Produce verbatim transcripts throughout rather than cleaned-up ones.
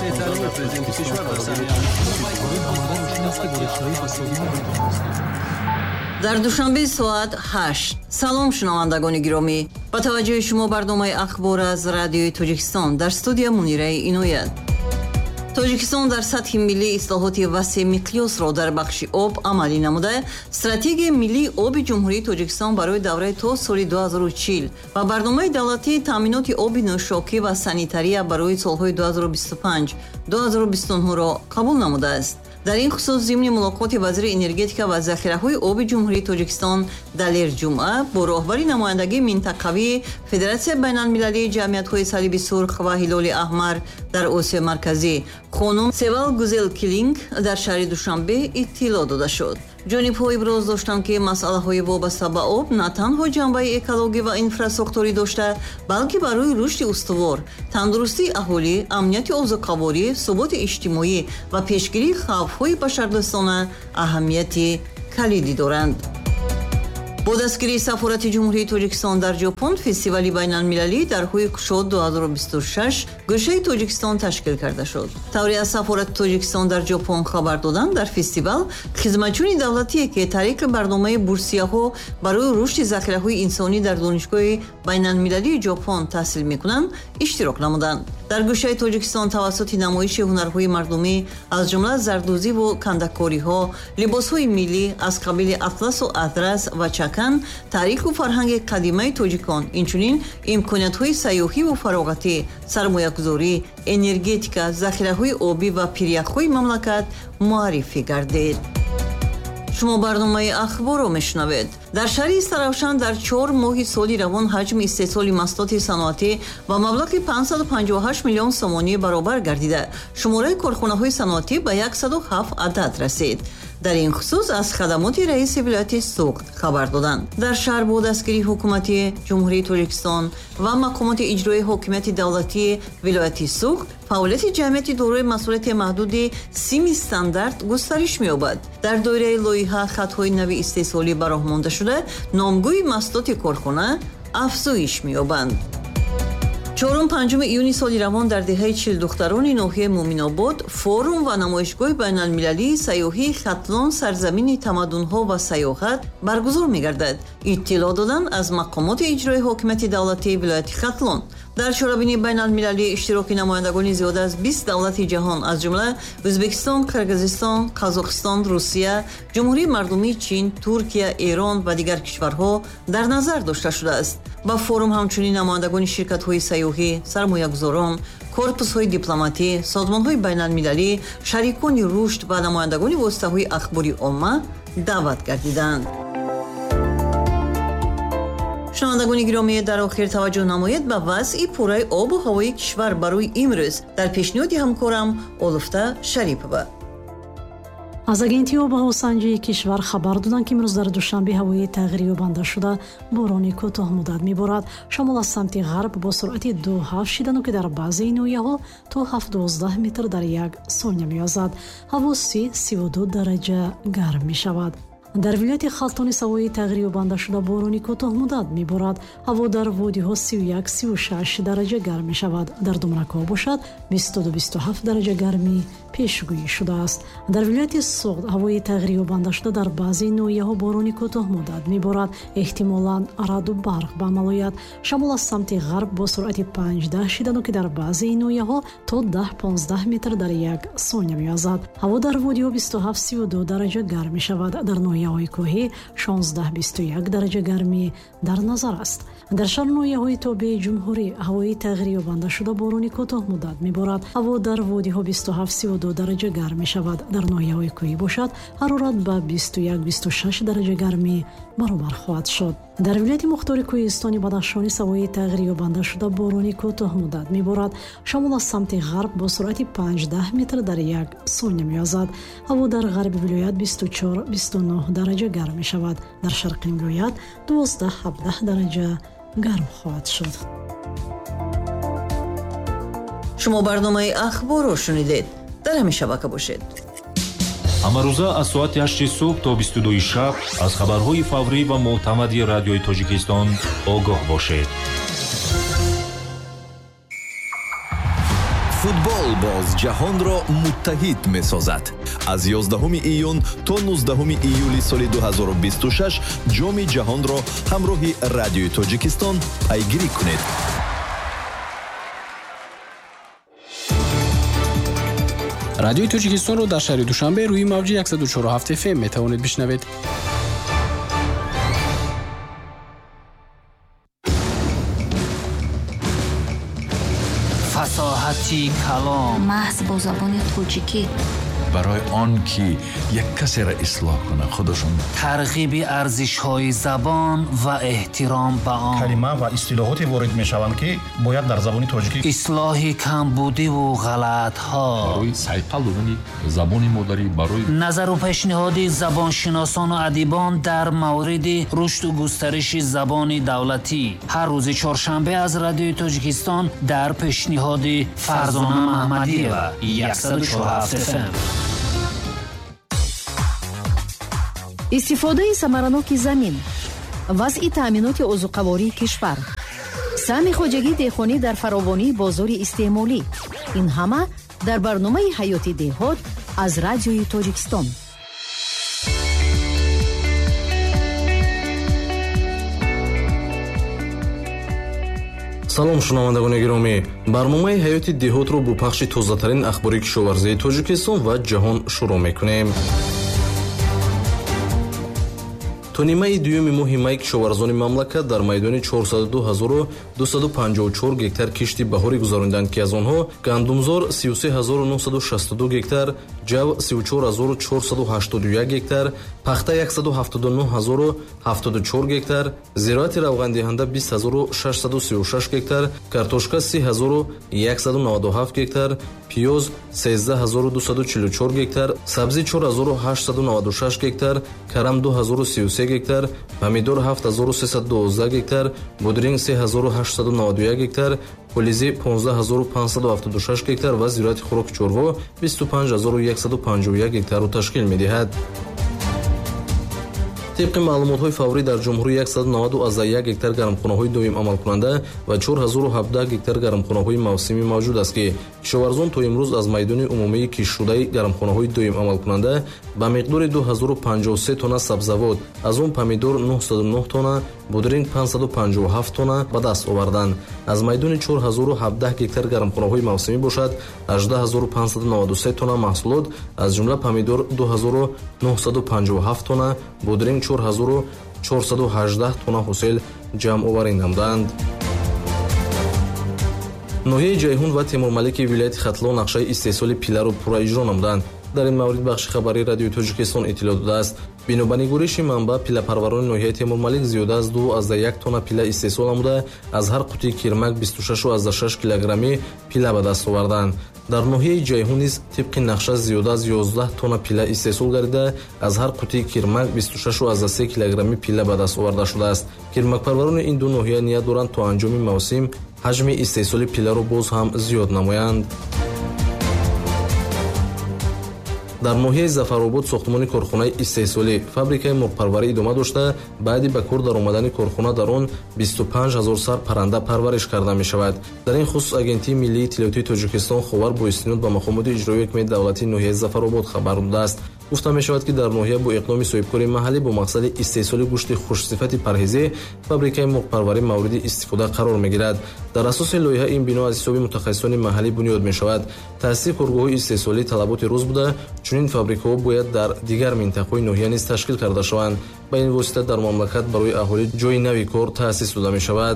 дар душанбе соат ҳашт. салом шунавандагони гиромӣ, ба таваҷҷӯҳи шумо барномаи ахбор аз радиои Тоҷикистон. дар студия Мунираи Иноят. Тоҷикистон дар сатҳи миллӣ ислоҳоти васеъ миқёсро дар бахши об амалӣ намуда, стратегияи миллии оби ҷумҳурии Тоҷикистон барои давраи то соли ду ҳазору чил ва барномаи давлатии таъминоти оби нӯшокӣ ва санитария барои солҳои ду ҳазору бисту панҷ - ду ҳазору бисту нӯҳ-ро қабул намудааст. дар ин хусус зимни мулоқоти вазири энергетика ва захираҳои оби ҷумҳурии Тоҷикистон Далер Ҷумъа бо роҳбари намояндагии минтақавии Федератсияи байналмилалии ҷамъиятҳои салиби сурх ва ҳилоли аҳмар дар Осиёи марказӣ хонум Севал Гузел Килинг дар шаҳри Душанбе иттилоъ дода шуд. ҷонибҳо иброз доштанд, ки масъалаҳои вобаста ба об на танҳо ҷанбаи экологӣ ва инфраструктурӣ дошта, балки барои рушди устувор, тандурустии аҳолӣ, амнияти озуқаворӣ, суботи иҷтимоӣ ва пешгирии хавфҳои башардӯстона аҳамияти калидӣ доранд. бо дастгирии сафорати ҷумҳурии Тоҷикистон дар Ҷопон, фестивали байналмилалӣ дарҳои кушод ду ҳазору бисту шаш гӯшаи Тоҷикистон ташкил карда шуд. таври аз сафорати Тоҷикистон дар Ҷопон хабар доданд, дар фестивал хизматчуни давлатие ки тариқи барномаи бурсияҳо барои рушди захираҳои инсонӣ дар донишгоҳи байналмилалии Ҷопон таҳсил мекунанд, иштирок намуданд. дар гӯшаи Тоҷикистон тавассути намоиши ҳунарҳои мардумӣ аз ҷумла зардӯзиву кандаккориҳо, либосҳои миллӣ аз қабили атласу атрас ва чакан, таъриху фарҳанги қадимаи тоҷикон, инчунин имкониятҳои сайёҳиву фароғатӣ, сармоягузорӣ, энергетика, захираҳои обӣ ва пиряхҳои мамлакат муаррифӣ гардид. шумо барномаи ахборро мешунавед. дар шаҳри Истаравшан дар чор моҳи соли равон ҳаҷми истеҳсоли маҳсулоти саноатӣ ба маблағи панҷсаду панҷоҳу ҳашт миллион сомонӣ баробар гардида, шумораи корхонаҳои саноатӣ ба саду ҳафт адад расид. дар ин хусус аз хадамоти раиси вилояти Суғд хабар доданд. дар шаҳр бо дастгирии ҳукумати ҷумҳурии Тоҷикистон ва мақомоти иҷроии ҳокимияти давлатии вилояти Суғд фаъолияти ҷамъияти дорои масъулияти маҳдуди сими стандарт густариш меёбад. дар доираи лоиҳа хатҳои нави истеҳсолӣ ба роҳ монда шуда, номгӯи маҳсулоти корхона афзоиш меёбанд. чорум панҷуми июни соли равон дар деҳаи чил духтарони ноҳияи Муъминобод форум ва намоишгоҳи байналмилалии сайёҳии Хатлон сарзамини тамаддунҳо ва сайёҳат баргузор мегардад. иттилоъ доданд аз мақомоти иҷроии ҳокимияти давлатии вилояти Хатлон. дар чорабинии байналмилалӣ иштироки намояндагони зиёда аз бист давлати ҷаҳон аз ҷумла Ӯзбекистон, Қирғизистон, Қазоқистон, Русия, ҷумҳурии мардумии Чин, Туркия, Эрон ва дигар кишварҳо дар назар дошта шудааст. ба форум ҳамчунин намояндагони ширкатҳои сайёҳӣ, сармоягузорон, корпусҳои дипломатӣ, созмонҳои байналмилалӣ, шарикони рушд ва намояндагони воситаҳои ахбори омма даъват гардиданд. шунавандагони гиромӣ, дар охир таваҷҷӯҳ намоед ба вазъи пурраи обу ҳавои кишвар барои имрӯз дар пешниҳоди ҳамкорам Олуфта Шарипова. аз агентии обу ҳавосанҷии кишвар хабар доданд, ки имрӯз дар душанбе ҳавои тағйирёбанда шуда борони кӯтоҳмуддат меборад. шамол аз самти ғарб бо суръати ду ҳафт шидану ки дар баъзеи ноҳияҳо то ҳафт дувоздаҳ метр дар як сония меёзад. ҳаво си сиву ду дараҷа гарм мешавад. дар вилояти Халтони ҳавои тағйирёбанда шуда борони кӯтоҳмуддат меборад. ҳаво дар водиҳо сиву як - сиву шаш дараҷа гарм мешавад. дар думракҳо бошад бисту ду - бисту ҳафт дараҷа гармӣ пешгӯӣ шудааст. дар вилояти Суғд ҳавои тағйирёбанда шуда дар баъзеи ноҳияҳо борони кӯтоҳмуддат меборад. эҳтимолан раъду барқ ба амал ояд. шамол аз самти ғарб бо суръати панҷ-даҳ шидану ки дар баъзеи ноҳияҳо то даҳ - понздаҳ метр дар як сония меёзад. ҳаво дар водиҳо бисту ҳафт - сиву ду дараҷа гарм мешавад. дар ноҳияҳои кӯҳӣ шонздаҳ - бисту як дараҷа гармӣ дар назар аст. дар шаҳр ноҳияҳои тобеи ҷумҳурӣ ҳавои тағйирёбанда шуда борони кӯтоҳмуддат меборад. ҳаво дар водиҳо бисту ҳафт - сиву ду дараҷа гарм мешавад. дар ноҳияҳои кӯҳӣ бошад ҳарорат ба бисту як - бисту шаш дараҷа гармӣ баробар хоҳад шуд. дар вилояти мухтори кӯҳистони Бадахшони ҳавои тағйирёбанда шуда борони кӯтоҳмуддат меборад. шамол аз самти ғарб бо суръати панҷ-даҳ метр дар як сония меёзад. ҳаво дар ғарби вилоят бисту чор - бисту нӯҳ дараҷа гарм мешавад. дар шарқи вилоят дувоздаҳ - ҳабдаҳ дараҷа гарм хоҳад шуд. шумо барномаи ахборро шунидед. дар ҳамин шабака бошед. ҳамарӯза аз соати ҳашти субҳ то бисту дуи шаб аз хабарҳои фаврӣ ва мӯътамади радиои Тоҷикистон огоҳ бошед. футбол боз ҷаҳонро муттаҳид месозад. аз ёздаҳуми июн то нуздаҳуми июли соли ду ҳазору бисту шаш ҷоми ҷаҳонро ҳамроҳи радиои Тоҷикистон пайгирӣ кунед. радиои Тоҷикистонро дар шаҳри Душанбе рӯи мавҷи яксад و чҳор و ҳафт эф эм метавонед бишнавед. фасоҳати калом маҳз бо забони тоҷикӣ барои он ки як касеро ислоҳ кунад худашон тарғиби арзишҳои забон ва эҳтиром ба он калима ва истилоҳоте ворид мешаванд ки бояд дар забони тоҷикӣ ислоҳи камбудиву ғалатҳо барои сайқал додани забони модарӣ барои назару пешниҳоди забоншиносону адибон дар мавриди рушду густариши забони давлатӣ ҳар рӯзи чоршанбе аз радиои Тоҷикистон дар пешниҳоди Фарзона Маҳмадиева яксад و чҳор و ҳафт эф эм. истифодаи самараноки замин, вазъи таъминоти озуқавории кишвар, саҳми хоҷагии деҳқонӣ дар фаровонии бозори истеъмолӣ. Ин ҳама дар барномаи ҳаёти деҳот аз радиои Тоҷикистон. салом шунавандагони гиромӣ, барномаи ҳаёти деҳотро бо пахши тозатарин ахбори кишоварзии Тоҷикистон ва ҷаҳон шурӯъ мекунем. то нимаи дуюми моҳи май кишоварзони мамлакат дар майдони чорсаду ду ҳазору дусаду панҷоҳу чор гектар кишти баҳорӣ гузаронданд ки аз онҳо гандумзор си у се ҳазору нӯҳсаду шасту ду гектар, ҷав си у чор ҳазору чорсаду ҳаштоду як гектар, пахта яксаду ҳафтоду нӯҳ ҳазору ҳафтоду чор гектар, зироати равғандиҳанда бист ҳазору шашсаду сию шаш гектар, картошка си ҳазору яксаду наваду ҳафт гектар, пиёз сенздаҳ ҳазору дусаду чилу чор гектар, сабзӣ чор ҳазору ҳаштсаду наваду шаш гектар, карам ду ҳазору сию се гектар, помидор ҳафт ҳазору сесаду дувоздаҳ гектар, бодринг се ҳазору ҳаштсаду наваду як гектар, пулизи понздаҳ ҳазору панҷсаду ҳафтоду шаш гектар ва зироати хӯроки чорво бисту панҷ ҳазору яксаду панҷоҳу як гектарро ташкил медиҳад. طبق معلومات‌های فوری در جمهوری صد و نود از یک گکتر گرمخانه‌های دوم عمل کننده و چهار هزار و هفده گکتر گرمخانه‌های موسمی موجود است که کشاورزان تا امروز از میدان عمومی کش شده گرمخانه‌های دوم عمل کننده به مقدار دو هزار و پنجاه و سه تن سبزیجات، از آن پمیدور نهصد و نه تن، بودرینگ پانصد و پنجاه و هفت تن به دست آوردند. از میدان چهار هزار و هفده گکتر گرمخانه‌های موسمی باشد هجده هزار و پانصد و نود و سه تن محصولات، از جمله پمیدور دو هزار و نهصد و پنجاه و هفت تن، بودرینگ چهار هزار و چهارصد و هجده تن حاصل جمع آوری نمودند. ناحیه جیهون و تیمورملیک ولایت ختلان نقشه استحصال پیله را پورا اجرا نمودند. در این مورد بخش خبری رادیوی تاجیکستان اطلاع داده است. بنا به نگارش منبع پیله پروران ناحیه تیمورملیک زیاده از دو از یک تن پیله استحصال نموده از هر قوطی کرمک بیست و شش و شش کیلوگرمی پیله به دست آوردند. در ناحیه جیهون نیز طبق نقشه زیاده از یازده تن پیله استحصال گردیده از هر قوطی کرمک بیست و شش و سه کیلوگرمی پیله به دست آورده شده است. کرمک پروران این دو ناحیه نیت دارند تا انجام موسم حجم استحصال پیله را باز هم زیاد نمایند. در ناحیه ظفرآباد ساختمان کارخانه استحصالی فابریکه مرغپروری ادامه داشته بعد به کار درآمدن کارخانه در آن بیست و پنج هزار سر پرنده پرورش کرده می شود. در این خصوص آژانس ملی اطلاعاتی تاجیکستان خبر با استناد به مقامات اجرایی حکومت دولتی ناحیه ظفرآباد خبر داده است. گفته می شود که در ناحیه با اقدام صاحبکار محلی با مقصد استحصال گوشت خوش‌صفت پرهیزی فابریکه مرغپروری مورد استفاده قرار می گیرد. در اساس لایحه این بنا از حساب متخصصان محلی بنیاد می شود. تأسیس کارگاه استحصالی طلبات روز بوده چنین فابریکه‌ها باید در دیگر منطقه‌های ناحیه نیز تشکیل کرده شوند. با این واسطه در مملکت برای اهالی جای نوی کار تأسیس داده می شود.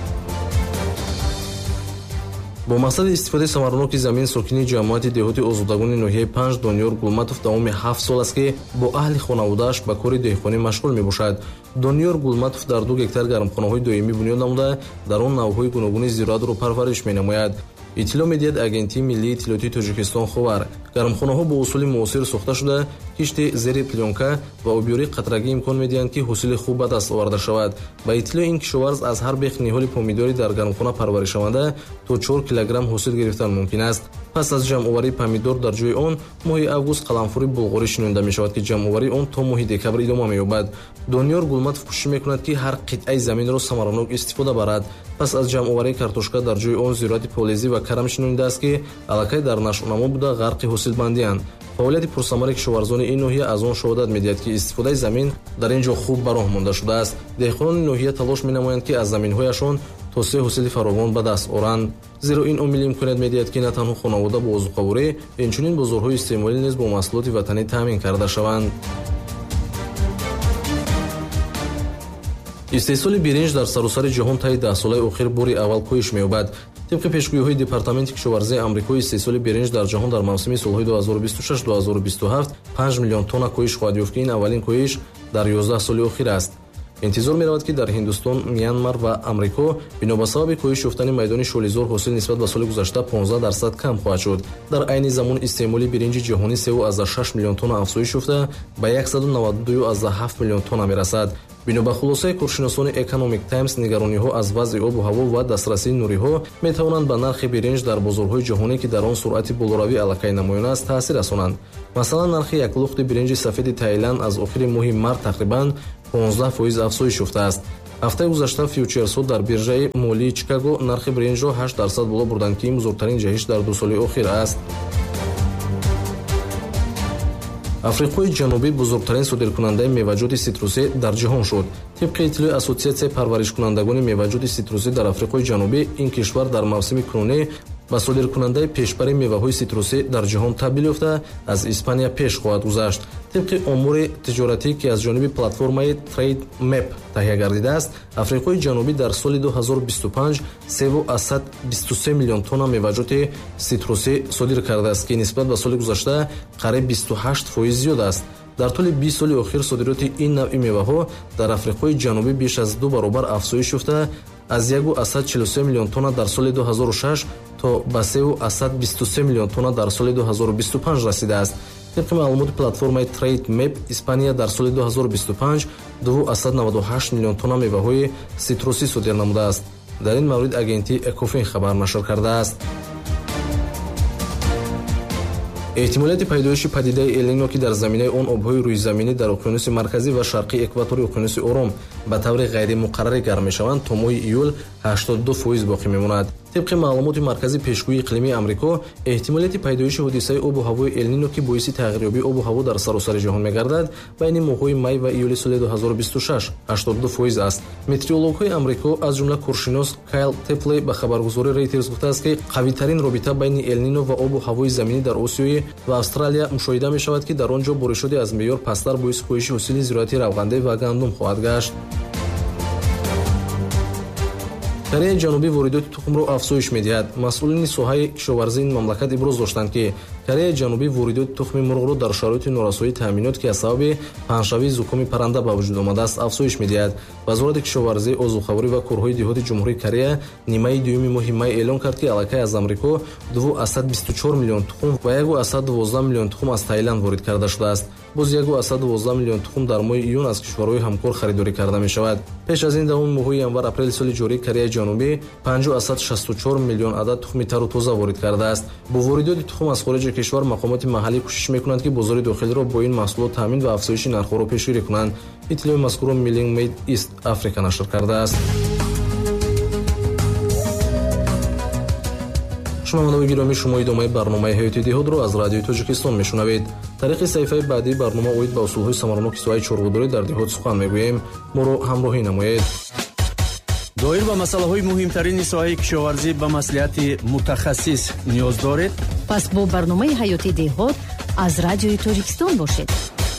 با مقصد استفاده ثمرناک زمین ساکنین جماعت دهاتی آزادگان ناحیه پنج دانیار گلماتوف تمام هفت سال است که با اهل خانواده‌اش به کار دهقانی مشغول میباشد. دانیار گلماتوف در دو گکتر گرمخانه‌های دائمی بنیاد نموده در آن نوع‌های گوناگون زراعت را پرورش می‌نماید. اطلاع می‌دهد آژانس ملی اطلاعاتی تاجیکستان خبر گرمخانه‌ها با اصول معاصر ساخته شده کشت زیر پلونکا و آبیاری قطرگی امکان می‌دهند که حاصل خوب به دست آورده شود. با اطلاع این کشاورز از هر بیخ نهال پامیدوری در گرمخانه پرورش شونده تا چهار کیلوگرم حاصل گرفتن ممکن است. پس از جمع‌آوری پامیدور در جای آن ماه آگوست قلمفوری بلغاری شنونده می‌شود که جمع‌آوری آن تا ماه دکبر ادامه می‌یابد. دانیار گلماتوف کوشش می‌کند که هر قطعه زمین را ثمرناک استفاده برد. пас аз ҷамъоварии картошка дар ҷойи он зиёрати полизӣ ва карам шинонидааст, ки аллакай дар нашъунамо буда ғарқи ҳосилбандианд. фаъолияти пурсамари кишоварзони ин ноҳия аз он шаҳодат медиҳад, ки истифодаи замин дар ин ҷо хуб ба роҳ монда шудааст. деҳқонони ноҳия талош менамоянд, ки аз заминҳояшон توسعه حاصل فراوان به دست آورند، زیرا این عامل امکانیت می‌دهد که نه تنها خانواده با اوزوقواری، همچنین بازارهای استعمالی نیز با محصولات وطنی تامین کرده شوند. استحصال برنج در سراسر جهان طی ده ساله اخیر باری اول کاهش می‌یابد. طبق پیشگویی‌های دپارتمنت کشاورزی آمریکا، استحصال برنج در جهان در موسم سال‌های دو هزار و بیست و شش دو هزار و بیست و هفت پنج میلیون تن کاهش خواهد یافت که این اولین کاهش در یازده سال اخیر است. انتظار می‌رود که در هندوستان، میانمار و آمریکا بنا به سبب کاهش یافتن میدان شالیزار حاصل نسبت به سال گذشته پانزده درصد کم خواهد شد. در عین زمان استعمال برنج جهانی سه و از شش میلیون تن افزایش یافته به صد و نود و دو از هفت میلیون تن میرسد. بنا به خلاصه کارشناسان اکونومیک تایمز، نگرانی‌ها از وضع آب و هوا و دسترسی نوری‌ها می‌توانند به نرخ برنج در بازارهای جهانی که در آن سرعت بالاروی علاقه نمایان است تاثیر رسانند. مثلا نرخ یک لخت برنج سفید تایلند از آخر ماه مارس تقریباً پانزده درصد افزایش یافته است. هفته گذشته فیوچرس‌ها در بیرژه مالی چیکاگو نرخ برنج را هشت درصد بالا بردند که بزرگترین جهش در دو سال اخیر است. افریقای جنوبی بزرگترین صادرکننده میوه‌جات سیتروسی در جهان شد. طبق اطلاع اسوسیاسیون پرورشکنندگان میوه‌جات سیتروسی در افریقای جنوبی، این کشور در موسم کنونی با صادرکننده پیشبر میوه‌های سیتروسی در جهان تبدیل یافته از اسپانیا پیش خواهد گذشت. طبق امور تجارتی که از جانب پلتفرم ترید مپ تهیه گردیده است، افریقای جنوبی در سال دو هزار و بیست و پنج سه و بیست و سه میلیون تن میوه‌جات سیتروسی صادر کرده است که نسبت به سال گذشته قریب بیست و هشت درصد زیاد است. در طول بیست سال اخیر صادرات این نوع میوه‌ها در افریقای جنوبی بیش از دو برابر افزایش یافته، از یک و چهل و سه میلیون تن در سال دو هزار و شش تا به سه و بیست و سه میلیون تن در سال دو هزار و بیست و پنج رسیده است. طبق معلومات پلتفرم ترید مپ، اسپانیا در سال دو هزار و بیست و پنج دو و نود و هشت میلیون تن میوه‌های سیتروسی صادر نموده است. در این مورد اگنتی اکوفین خبر نشر کرده است. احتمالات پیدایش پدیده النینو که در زمینه آن آب‌های روی زمینی در اقیانوس مرکزی و شرقی اکواتور اقیانوس آرام به طور غیر مقرر گرم می‌شوند تا ماه ایول هشتاد و دو درصد باقی می‌ماند. طبق معلومات مرکز پیشگویی اقلیمی آمریکا، احتمالات پیدایش حادثه آب و هوای النینو که باعث تغییریابی آب و هوا در سراسر جهان می‌گردد بین ماه‌های می و ایول سال دو هزار و بیست و شش هشتاد و دو درصد است. مترولوژهای آمریکا از جمله کارشناس کایل تپلی به خبرگزاری رایترز گفته است که قوی‌ترین رابطه بین النینو و آب و هوای زمینی در آسیا و استرالیا مشاهده می‌شود که در آنجا بارش‌های از معیار پستر باعث کاهش حاصل زراعتی روغنده و گندم خواهد گشت. کره جنوبی واردات تخم را افزایش می‌دهد. مسئولین ساحه کشاورزی این مملکت ابراز داشتند که کره جنوبی واردات تخم مرغ را در شرایط نارسایی تامینات که از سبب پنجشوی زکام پرنده به وجود آمده است افزایش می‌دهد. وزارت کشاورزی، آذوقه‌واری و کارهای دهاتی جمهوری کره نیمه دوم ماه می اعلام کرد که علاقه از آمریکا دو و بیست و چهار میلیون تخم و یک و دوازده میلیون تخم از تایلند وارد کرده شده است. باز یک و دوازده میلیون تخم در ماه ایون از کشورهای همکار خریداری کرده می‌شود. پیش از این در ماه ینور اپریل سال جاری کره جنوبی پنج و شصت و چهار میلیون عدد تخم تر و تازه وارد کرده است. با واردات تخم از خارج کشور مقامات محلی کوشش می‌کنند که بازار داخلی را با این محصولات تامین و افزایش نرخ‌ها را پیشگیری کنند. اطلاع مذکور میلینگ مید ایست آفریقا نشر کرده است. شنوندگان گرامی، شما ادامه برنامه حیاتی دهات را از رادیوی تاجیکستان میشنوید. طریق صفحه بعدی برنامه اوید با اصولهای سمرانوک سوای چرخداری در دهات سخن میگوییم. ما را همراهی نمایید. доир ба масъалаҳои муҳимтарини соҳаи кишоварзӣ ба маслиҳати мутахассис ниёз доред? пас бо барномаи ҳаёти деҳот аз радиои тоҷикистон бошед.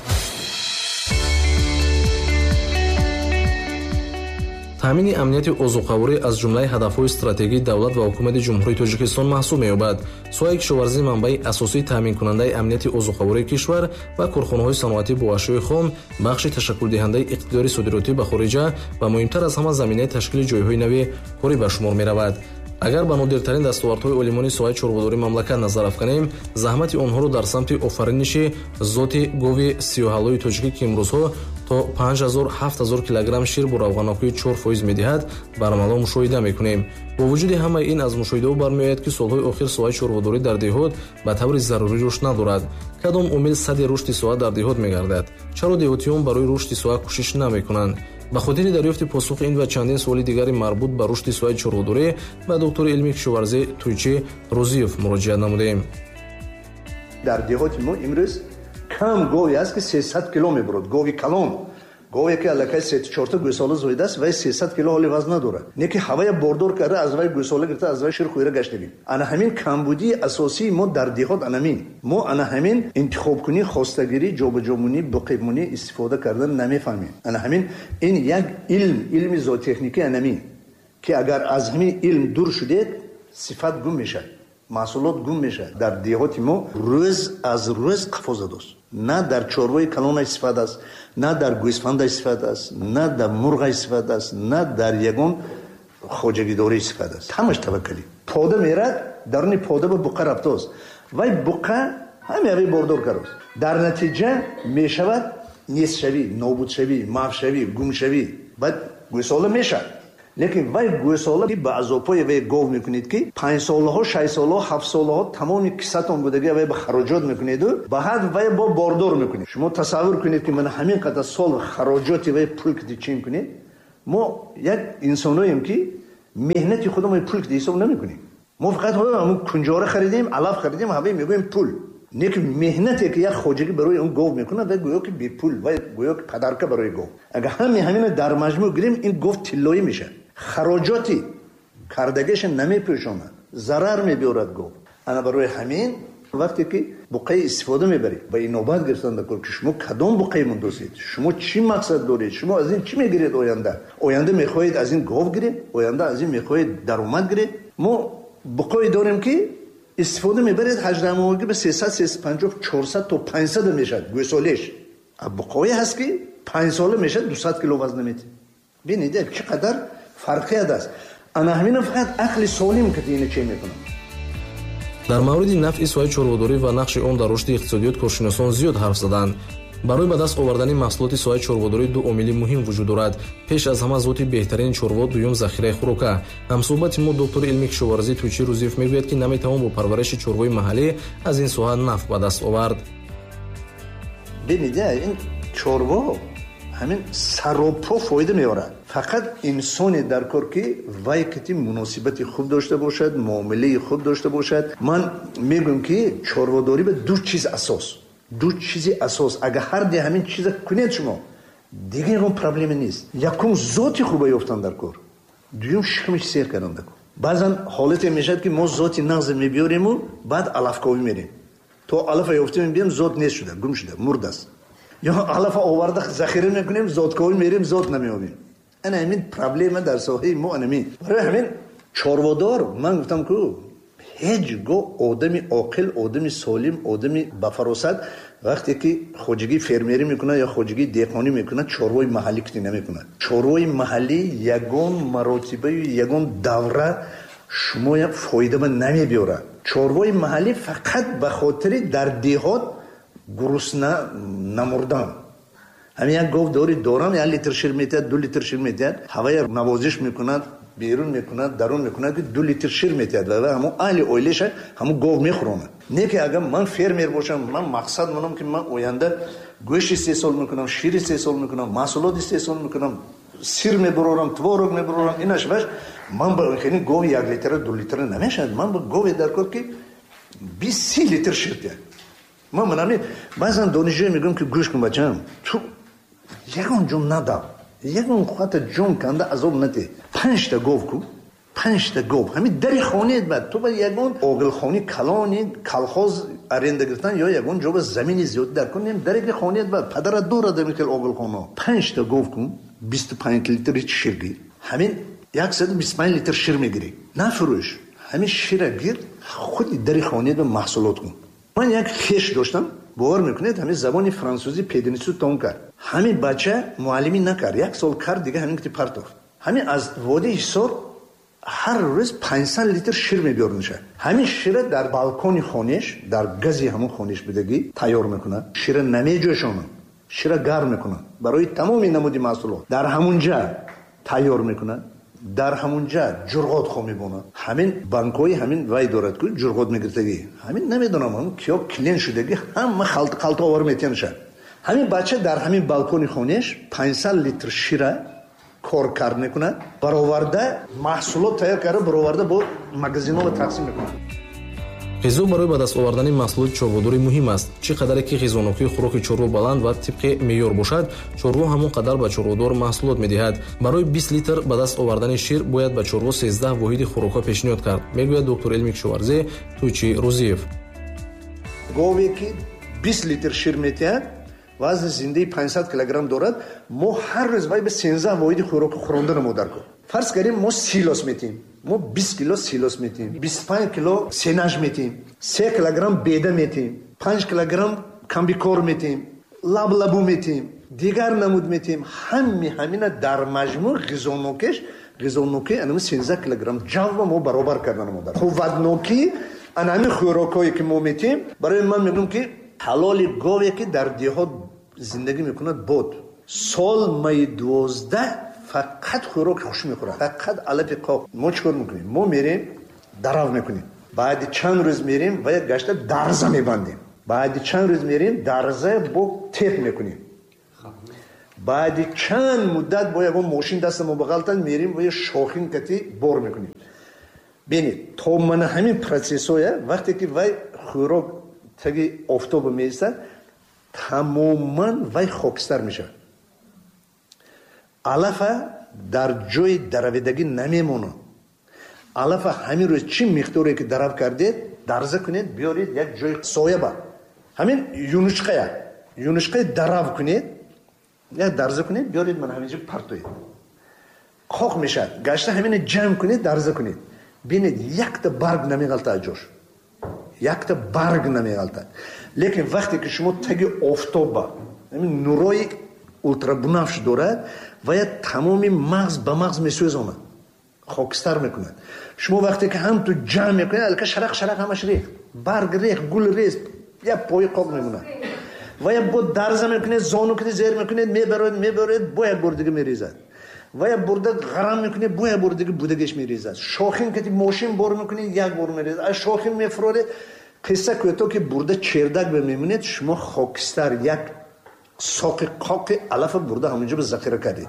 таъмини амнияти озуқаворӣ аз ҷумлаи ҳадафҳои стратегии давлат ва ҳукумати ҷумҳурии Тоҷикистон маҳсуб меёбад. соҳаи кишоварзӣ манбаи асосии таъминкунандаи амнияти озуқавории кишвар ва корхонаҳои саноатӣ бо ашёи хом, бахши ташаккулдиҳандаи иқтидори содиротӣ ба хориҷа ва муҳимтар аз ҳама заминаи ташкили ҷойҳои нави корӣ ба шумор меравад. агар ба нодиртарин дастовардҳои олимони соҳаи чорводории мамлакат назар афканем, заҳмати онҳоро дар самти офариниши зоти гови сиёҳаллои тоҷикӣ ки имрӯзҳо то панҷ ҳазор ҳафт ҳазор килограмм шир бо равғанокии чор фоиз медиҳад, бармало мушоҳида мекунем. бо вуҷуди ҳамаи ин аз мушоҳидаҳо бармеояд ки солҳои охир соҳаи чорводорӣ дар деҳот ба таври зарурӣ рушд надорад. кадом омил садди рушди соҳа дар деҳот мегардад? чаро деҳотиён барои рушди соҳа кӯшиш намекунанд? ба хотири дарёфти посухи ин ва чандин суоли дигари марбут ба рушди соҳаи чорводорӣ ба доктори илми кишоварзӣ Туйчи Рӯзиев муроҷиат намудем. дар деҳоти мо имрӯз кам гове аст ки сесад кило мебурад. Гови калон, гове ки аллакай се чорта гӯсола зоида аст, вай сесад кило ҳоли вазн надорад. Не ки ҳавая бордор карда аз вай гӯсола гирифта аз вай шир хӯира гаштагим. Ана ҳамин камбудии асосии мо дар деҳот анамин. Мо ана ҳамин интихобкунӣ, хостагирӣ, ҷобаҷомунӣ, буқибмунӣ истифода кардан намефаҳмем. Ана ҳамин ин як илм, илми зоотехникӣ анамин ки агар аз ҳамин илм дур шудед, сифат гум мешавад, маҳсулот гум мешавад. дар деҳоти мо рӯз аз рӯз қафозадост. На дар чорвои калона истифода аст, на дар гӯсфанда истифода аст, на дар мурға истифода аст, на дар ягон хоҷагидорӣ истифода аст. ҳамаш таваккалӣ. Пода мерад, даруни пода ба буқа рафтост. Вай буқа ҳамеяви бордор карост. Дар натиҷа мешавад нестшавӣ, нобудшавӣ, маҳвшавӣ, гумшавӣ. Баъд гӯсола мешавад. лекин вай гӯсола ба азопои вай гов мекунед ки панҷсолаҳо, шашсолаҳо, ҳафтсолаҳо тамоми кисатон будаги вай ба хароҷот мекунеду баъд вай бо бордор мекунед. шумо тасаввур кунед ки мана ҳамин қадар сол хароҷоти вай пул киди чин кунед. мо як инсоноем ки меҳнати худамон пул киди ҳисоб намекунем. мо фақат ҳамун кунҷора харидем, алаф харидем, ҳавай мегӯем пул. Не ки меҳнате ки як хоҷагӣ барои он гов мекунад, вай гӯё ки бепул, вай гӯё ки падарка барои гов. Агар ҳаме ҳамина дар маҷмӯъ гирем, ин гов тиллоӣ мешавад. хароҷоти кардагиша намепӯшонад, зарар мебиёрад гов. ана барои ҳамин вақте ки буқаи истифода мебаред, ба инобат гирифтан дакор ки шумо кадом буқаи мудосед, шумо чӣ мақсад доред, шумо аз ин чӣ мегиред оянда? Оянда мехоҳед аз ин гов гиред, оянда аз ин мехоҳед даромад гиред. мо буқое дорем ки истифода мебаред ҳаждаҳмоҳагӣ ба сесад, сесад و панҷоҳ, чорсад то панҷсад мешавад гӯсолеш. А буқое ҳаст ки панҷ сола мешавад дусад кило вазн метавад. бинед чӣ қадар фарқият аст. ана ҳамина фақат ақли солим ки ина чӣ мекунад. дар мавриди нафъи соҳаи чорводорӣ ва нақши он дар рушди иқтисодиёт коршиносон зиёд ҳарф заданд. барои ба даст овардани маҳсулоти соҳаи чорводорӣ ду омили муҳим вуҷуд дорад. пеш аз ҳама зоти беҳтарини чорво, дуюм захираи хӯрока. ҳамсӯҳбати мо доктори илми кишоварзӣ Туйчи Рӯзиев мегӯяд ки наметавон бо парвариши чорвои маҳаллӣ аз ин соҳа нафъ ба даст овард. бинед ин чорво ҳамин саропо фоида меорад. фақат инсоне дар кор ки вай кити муносибати хуб дошта бошад, муомилаи хуб дошта бошад. ман мегӯям ки чорводорӣ ба ду чиз асос, ду чизи асос. агар ҳар де ҳамин чиза кунед шумо, дига ягон проблема нест. якум зоти хуба ёфтан дар кор, дуюм шикмиш сер кардан дар кор. баъзан ҳолате мешавад ки мо зоти нағзе мебиёриму баъд алафковӣ мерем. то алафа ёфтем бием зот нест шуда, гум шуда, мурдаст. ё алафа оварда захира мекунем, зотковӣ мерем, зот намеёбем. ана ҳамин проблема дар соҳаи мо анамин. барои ҳамин чорводор ман гуфтам ку ҳеҷ гоҳ одами оқил, одами солим, одами бафаросат вақте ки хоҷагӣ фермерӣ мекунад ё хоҷагӣ деҳқонӣ мекунад, чорвои маҳаллӣ кити намекунад. чорвои маҳаллӣ ягон маротибаю ягон давра шумо як фоидаба намебиёрад. чорвои маҳаллӣ фақат ба хотири дар деҳот гурусна намурдан. ҳамин як гов дори дорам, як литр шир метиҳад, ду литр шир метиҳад, ҳавая навозиш мекунад, берун мекунад, дарун мекунад ки ду литр шир метиҳад ва ҳамон аҳли оилаша ҳамон гов мехӯронад. Не ки агар ман фермер бошам, ман мақсад монам ки ман оянда гӯшт истеҳсол мекунам, шир истеҳсол мекунам, маҳсулот истеҳсол мекунам, сир мебарорам, творог мебарорам, инаш баш ман ба хелин гови як литра, ду литра намешавад. ман ба гове дар кор ки бист си литр шир диҳад. ман манами баъзан донишҷӯе мегӯям ки гӯш кун бачаам, ту ягон ҷон надав, ягон хата ҷон канда азоб наде. панҷта гов ку, панҷта гов ҳамин дари хонеет бад. ту ба ягон оғилхони калони колхоз аренда гирифтан ё ягон ҷо ба замини зиёд дар кунем, дари хонеет бад. падарат дорад микел оғилхоно. панҷта гов ку, бисту панҷ литри шир гир. ҳамин яксад бисту панҷ литр шир мегирӣ. нафурӯш. ҳамин шира гир, худи дари хонеет ба маҳсулот кун. ман як хеш доштам, бовар мекунед, ҳамин забони франсузӣ пединису тон кард. ҳамин бача муаллимӣ накард, як сол кард, дига ҳамин кити партофт. ҳамин аз водии ҳисор ҳар рӯз панҷсад литр шир мебиёрнишад. ҳамин шира дар балкони хонеш, дар гази ҳамон хонеш будагӣ тайёр мекунад. шира намеҷӯшонад, шира гарм мекунад. барои тамоми намуди маҳсулот дар ҳамунҷа тайёр мекунад. дар ҳамунҷа ҷурғот хо мебонад. ҳамин банкҳои ҳамин вай дорад ку ҷурғот мегиртагӣ. ҳамин намедонам ҳамин киё клен шудагӣ ҳама халта овар метиҳаншад. ҳамин бача дар ҳамин балкони хонеш панҷсад литр шира کار کار میکنند برآورده محصولات تیار کرده برآورده با مغازین‌ها تقسیم میکنند. ғизо барои ба даст овардани маҳсулоти чорводорӣ муҳим аст. чӣ қадаре ки ғизонокии хӯроки чорво баланд ва тибқи меъёр бошад, чорво ҳамон қадар ба чорводор маҳсулот медиҳад. барои бист литр ба даст овардани шир бояд ба чорво сенздаҳ воҳиди хӯрокҳо пешниҳод кард, мегӯяд доктор Илми Кишоварзӣ, Тӯйчи Рӯзиев. гове ки бист литр шир метиҳад, вазни зиндаи панҷсад килограмм дорад, мо ҳар рӯз вай ба сенздаҳ воҳиди хӯроки хӯрондани модар кунем. фарз кардем мо силос метиҳем, мо бист кило силос метиҳем, бисту панҷ кило сенаж метиҳем, се килограмм беда метиҳем, панҷ килограмм камбикор метиҳем, лаблабу метиҳем, дигар намуд метиҳем. ҳами ҳамина дар маҷмӯъ ғизонокиш ғизоноки анами сенздаҳ килограмм ҷавва мо баробар кардани модар. қувватноки анами хӯрокҳое ки мо метиҳем, барои ман мегӯям ки ҳалоли гове ки дар деҳот зиндагӣ мекунад бод сол майи дувоздаҳ фақат хӯрок хуш мехӯрад, фақат алафи қоқ. мо чӣ кор мекунем? мо мерем дарав мекунем, баъди чанд рӯз мерем ва як гашта дарза мебандем, баъди чанд рӯз мерем дарза бо теп мекунем, баъди чанд муддат бо ягон мошин даста мо бағалтан мерем ва шохин кати бор мекунем. бинед то мана ҳамин протессоя вақте ки вай хӯрок таги офтоба меистад, тамоман вай хокистар мешавад. алафа дар ҷои даравидагӣ намемонад. алафа ҳамин рӯз чӣ миқдоре ки дарав кардед дарза кунед, биёред як ҷои сояба, ҳамин юнушқая юнушқаи дарав кунед, як дарза кунед, биёред мана ҳамин ҷо партоед, қоқ мешавад. гашта ҳамина ҷамъ кунед, дарза кунед, бинед якта барг намеғалтад ҷош, якта барг намеғалтад. лекин вақте ки шумо таги офтоба ҳамин нурои ултрабунафш дорад ва як тамоми мағз ба мағз месӯзонад, хокистар мекунад. шумо вақте ки ҳам ту ҷамъ мекунед, алка шарақ шарақ ҳамаш рехт, барг рехт, гул рехт, як пои қоқ мемонад. ва як бо дарза мекунед, зону кити зер мекунед, мебаред мебаред, бо як бор дига мерезад, ва як бурда ғарам мекунед, бо як бор дига будагеш мерезад. шохин кити мошин бор мекунед, як бор мерезад, а шохин мефуроред, қисса кӯто ки бурда чердак бемемонед, шумо хокистар як соқи қоқи алафа бурда ҳаминҷо ба захира кардед,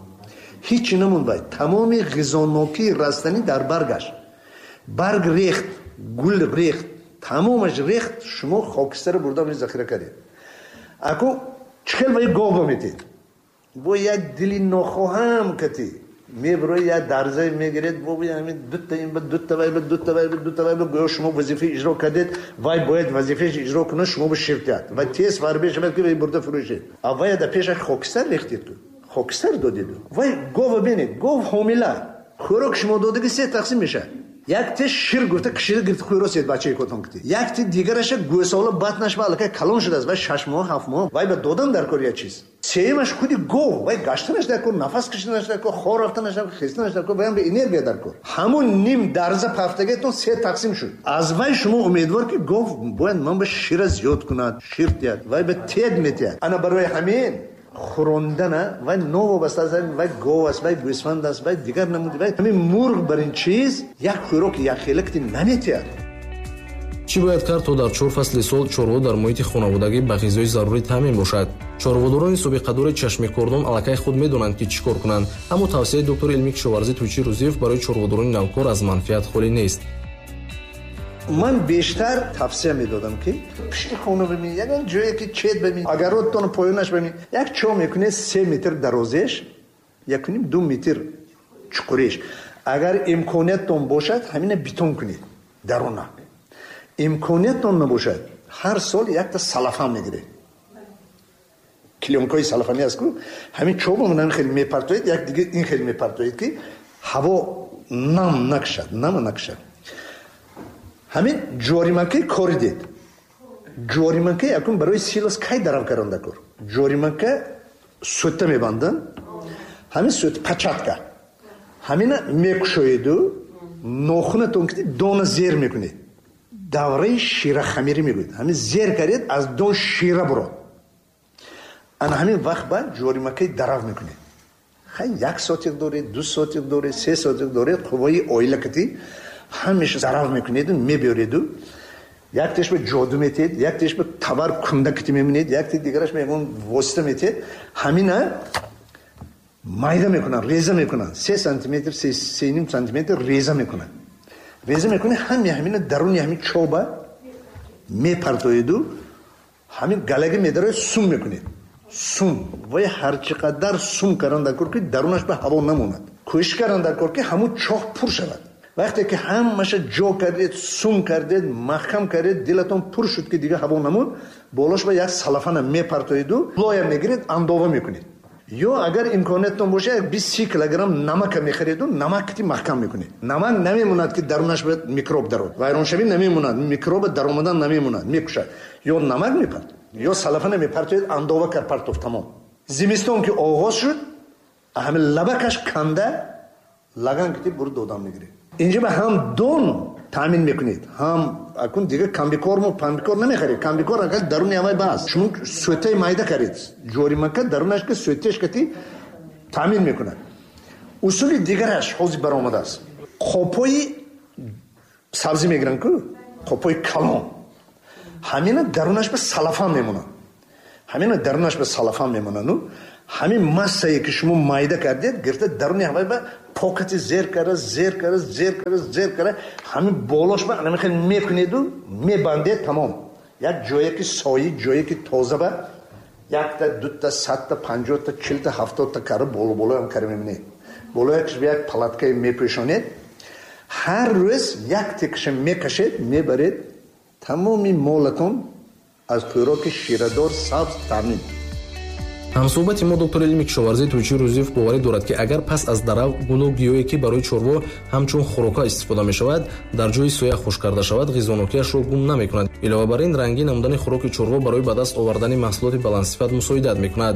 ҳичи намунд. бай тамоми ғизонокии растанӣ дар баргаш, барг рехт, гул рехт, тамомаш рехт, шумо хокистара бурда ҳаминҷо захира кардед. аку чӣ хел вай гова метед, бо як дили нохоҳам кати меброи як дарзае мегиред, бо ҳамин дута ин ба дута вай ба дута вай ба дута вай ба гӯё шумо вазифаи иҷро кардед, вай бояд вазифааш иҷро кунад, шумо ба ширтият ва тез фарбе шавад ки вай бурда фурӯшед, а вай да пеша хокистар рехтед ку, хокистар додед. вай гова бинед, гов ҳомила, хӯрок шумо додаги се тақсим мешавад. як те шир гуфта кишида гирифта хӯросед бачаи котон кити, як те дигараша гӯсола батнаш ба аллакай калон шудааст, вай шаш моҳ ҳафт моҳ вай ба додан дар кор як чиз. сеюмаш худи гов, вай гаштанаш дар кор, нафас кшиданаш дар кор, хор рафтанаш дар кор, хистанаш дар кор, вай ҳам ба энергия дар кор. ҳамун ним дарза пафтагетон се тақсим шуд. аз вай шумо умедвор ки гов бояд ман ба шира зиёд кунад, шир тиҳад, вай ба тед метиҳад. ана барои ҳамин хӯрондана вай новобаста аст, вай гов аст, вай гӯсфанд аст, вай дигар намуди, вай ҳамин мурғ бар ин чиз як хӯроки якхела кити наметиҳад. чӣ бояд кард то дар чор фасли сол чорво дар муҳити хонаводагӣ ба ғизои зарури таъмин бошад? чорводорони собиқадори чашмикордон аллакай худ медонанд ки чӣ кор кунанд, аммо тавсияи доктор Илми Кишоварзӣ, Тӯйчи Рӯзиев барои чорводорони навкор аз манфиат холӣ нест. ман бештар тавсия медодам ки пишти хона бимин, ягон ҷое ки чет бимин, агар ротон поёнаш бимин, як чо мекунед се метр дарозеш, якуним ду метр чуқуреш. агар имкониятон бошад ҳамина битон кунед дарона, имкониятон набошад ҳар сол якта салафан мегиред, клёнкаи салафани аст ку ҳамин чоба ман хеле мепартоед, як дига ин хеле мепартоед ки ҳаво нам накшад, нама накшад. ҳамин ҷоримакаи коридед, ҷоримака якун барои силос кай дарав каранда кор, ҷоримака сӯта мебандан, ҳамин сӯта пачатка, ҳамина мекушоеду нохунатон ки дона зер мекунед, давраи ширахамирӣ мегӯед, ҳамин зер кардед аз дон шира бурод, ана ҳамин вақт баъд ҷоримакаи дарав мекунед. хай як сотиқ доред, ду сотиқ доред, се сотиқ доред, қувваи оила кати ҳамеша зарав мекунеду мебиёреду, як теш ба ҷоду метед, як теш ба табар кунда кити мемунед, як те дигараш ба ягон восита метед, ҳамина майда мекунад, реза мекунад. сه сантиметр, سه و نیم сантиметр реза мекунад. реза мекунад, ҳамин ҳамин даруни ҳамин чоба мепартоиду, ҳамин галаги медарои сум мекунед. сум вай ҳар чӣ қадар сум каранда кор ки дарунаш ба ҳаво намонад. кӯшиш каранда кор ки ҳамун чоҳ пур шавад. вақте ки ҳамаша ҷо кардед, сум кардед, маҳкам кардед, дилатон пур шуд ки дига ҳаво намуд, болош ба як салафана мепартоиду, лоя мегиред, андова мекунед. ё агар имкониятон боша як бист си килограмм намака мехариду, намак ки маҳкам мекунед. намак намемонад ки дарунаш ба микроб дарод, вайроншавӣ намемонад, микроба даромадан намемонад, мекушад. ё намак мепард, ё салафана мепартоед, андова кар партов тамом. зимистон ки оғоз шуд, ҳамин лабакаш канда лаган ки буруд додан мегиред. инҷа ба ҳам дон таъмин мекунед, ҳам акун дига камбикор мо камбикор намехаред. камбикор агар даруни авай баъз шумо сӯтаи майда каред, ҷори мака дарунаш ки сӯтеш кати таъмин мекунад. усули дигараш ҳозир баромадааст. қопои сабзӣ мегиранд ку, қопои калон, ҳамина дарунаш ба салафан мемонад. ҳамина дарунаш ба салафан мемонаду, ҳамин массае ки шумо майда кардед гирфта даруни ҳавай ба покати зер кара зер кара зер кара зер кара ҳамин болош ба намехел мекунеду, мебандед, тамом. як ҷое ки сои, ҷое ки тоза ба якта, дута, садта, панҷота, чилта, ҳафтота кара боло боло ҳам кара мемонед. болояш ба як палаткаи мепӯшонед. ҳар рӯз як текаша мекашед, мебаред, тамоми молатон аз хӯроки ширадор сабз таъмин. ҳамсӯҳбати мо доктор илми кишоварзӣ Тӯйчи Рӯзиев боварӣ дорад ки агар пас аз дарав гулу гиёе ки барои чорво ҳамчун хӯрока истифода мешавад дар ҷои соя хушк карда шавад, ғизонокиашро гум намекунад. илова бар ин рангӣ намудани хӯроки чорво барои ба даст овардани маҳсулоти баландсифат мусоидат мекунад.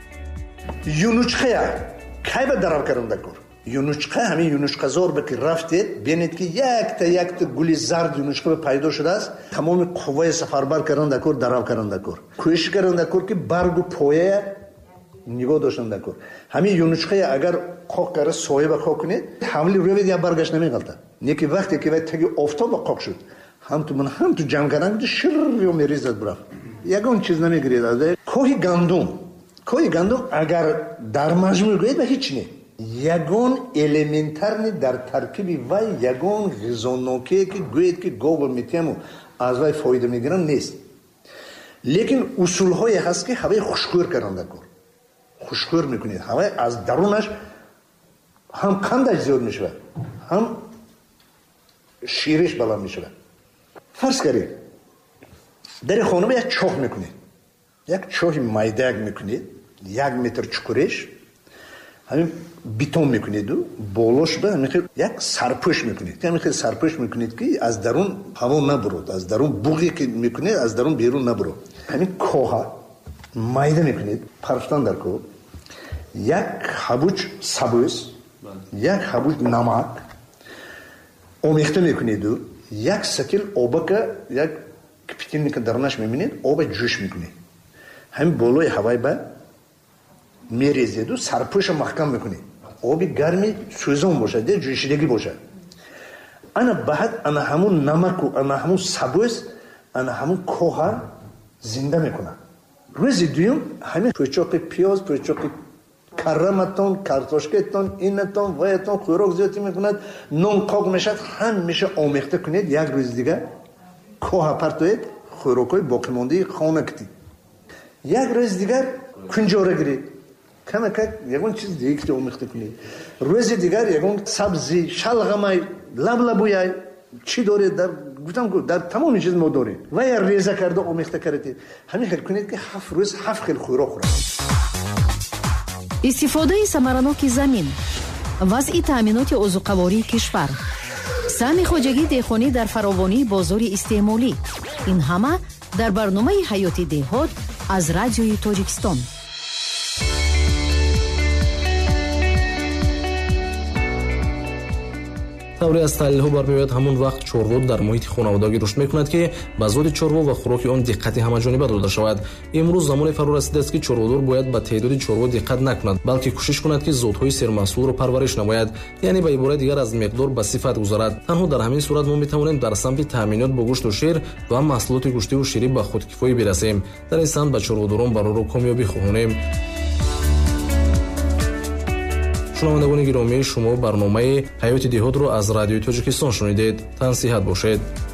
юнучқая кай ба дарав каранда кор. юнучқа ҳамин юнучқазор ба ки рафтед, бинед ки якта якта гули зард юнучқа пайдо шудааст, тамоми қувваи сафарбар каранда кор, дарав каранда кор. кӯшиш каранда кор ки баргу пояя нигоҳ доштанда кор. ҳамин юнучқая агар қоқ кара соя ба қоқ кунед, ҳамли рӯвед я баргашт намеғалта. не ки вақте ки вай таги офтоб ба қоқ шуд, ҳам ту ман ҳам ту ҷамъ кардан шир ё мерезад бурафт. ягон чиз намегиред. коҳи гандум, коҳи гандум агар дар маҷмӯъ гӯед ба ҳеч не. ягон элементарни дар таркиби вай ягон ғизонокие ки гӯед ки гова метиҳаму аз вай фоида мегирам нест. лекин усулҳое ҳаст ки ҳаваи хушкӯр каранда кор. хушкӯр мекунед, ҳавай аз дарунаш ҳам қандаш зиёд мешавад, ҳам шириш баланд мешавад. фарз каред дари хона ба як чоҳ мекунед, як чоҳи майдак мекунед, як метр чуқуреш, ҳамин битон мекунеду, болош ба ҳамин як сарпӯш мекунед. ҳамин хел сарпӯш мекунед ки аз дарун ҳаво набурод, аз дарун буғе ки мекунед аз дарун берун набурод. ҳамин коҳа майда мекунед, парфтан дар коҳ, як ҳабуҷ сабӯз, як ҳабуҷ намак омехта мекунеду, як сатил обака, як кипятилника дарунаш мемонед, оба ҷӯш мекунед. ҳамин болои ҳавай ба мерезеду, сарпӯша маҳкам мекунед. оби гарми сӯзон бошад, де ҷӯшидагӣ бошад. ана баъд ана ҳамун намаку, ана ҳамун сабӯз, ана ҳамун коҳа зинда мекунад. рӯзи дуюм ҳамин пӯчоқи пиёз, пӯчоқи карраматон, картошкаатон, инатон, ваятон хӯрок зиёдӣ мекунад, нон қоқ мешад, ҳамеша омехта кунед. як рӯзи дига коҳа партоед, хӯрокҳои боқимондаи хона китед. як рӯзи дигар кунҷора гиред, камакак ягон чиз дига ки омехта кунед. рӯзи дигар ягон сабзӣ, шалғамай, лаблабуяй чӣ доред, дар гуфтам дар тамоми чиз мо дорем. ва я реза карда омехта кардед. ҳамин хел кунед ки ҳафт рӯз ҳафт хел хӯрок хӯрад. истифодаи самараноки замин, вазъи таъминоти озуқавории кишвар, сами хоҷагӣ деҳқонӣ дар фаровонии бозори истеъмолӣ. ин ҳама дар барномаи ҳаёти деҳот аз радиои Тоҷикистон. тавре аз таҳлилҳо бармеояд ҳамон вақт чорво дар муҳити хонаводагӣ рушд мекунад ки ба зоди чорво ва хӯроки он диққати ҳамаҷониба дода шавад. имрӯз замоне фаро расидааст ки чорводор бояд ба теъдоди чорво диққат накунад, балки кӯшиш кунад ки зотҳои сермаҳсулро парвариш намояд, яъне ба ибораи дигар аз миқдор ба сифат гузарад. танҳо дар ҳамин сурат мо метавонем дар самти таъминот бо гӯшту шир ва маҳсулоти гӯштиву ширӣ ба худкифоӣ бирасем. дар ин самт ба чорводорон бароро комёбӣ хоҳонем. шунавандагони гиромӣ, шумо барномаи ҳаёти деҳотро аз радиои Тоҷикистон шунидед. Тансиҳат бошед.